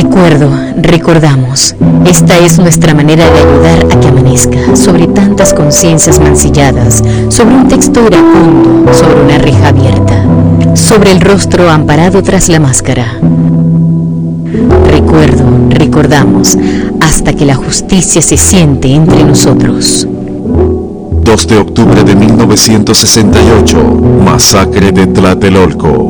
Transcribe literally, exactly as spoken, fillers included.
Recuerdo, recordamos. Esta es nuestra manera de ayudar a que amanezca sobre tantas conciencias mancilladas, sobre un texto iracundo, sobre una reja abierta, sobre el rostro amparado tras la máscara. Recuerdo, recordamos, hasta que la justicia se siente entre nosotros. dos de octubre de mil novecientos sesenta y ocho, masacre de Tlatelolco.